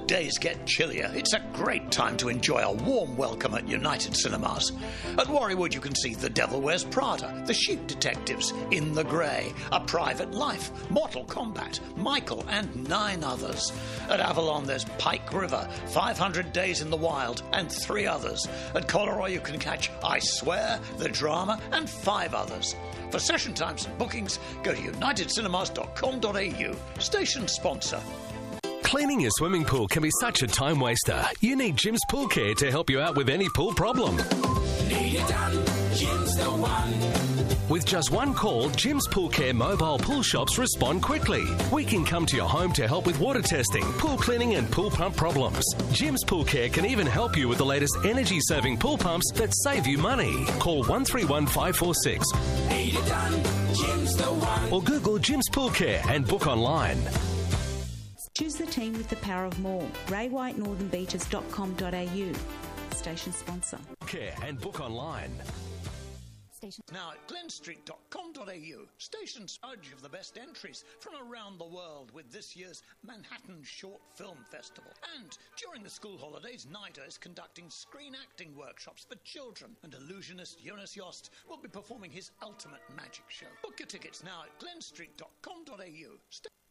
days get chillier, it's a great time to enjoy a warm welcome at United Cinemas. At Warriewood you can see The Devil Wears Prada, The Sheep Detectives, In the Grey, A Private Life, Mortal Kombat, Michael and 9 others. At Avalon there's Pike River, 500 Days in the Wild and 3 others. At Coleroy you can catch I Swear, The Drama and 5 others. For session times and bookings, go to unitedcinemas.com.au. Station sponsor. Cleaning your swimming pool can be such a time waster. You need Jim's Pool Care to help you out with any pool problem. Need it done, Jim's the one. With just one call, Jim's Pool Care mobile pool shops respond quickly. We can come to your home to help with water testing, pool cleaning and pool pump problems. Jim's Pool Care can even help you with the latest energy-saving pool pumps that save you money. Call 131 546. Need it done, Jim's the one. Or Google Jim's Pool Care and book online. Choose the team with the power of more. RayWhiteNorthernBeaches.com.au. Station sponsor. Care and book online. Now at glenstreet.com.au, station urge of the best entries from around the world with this year's Manhattan Short Film Festival. And during the school holidays, NIDA is conducting screen acting workshops for children, and illusionist Jonas Jost will be performing his ultimate magic show. Book your tickets now at glenstreet.com.au.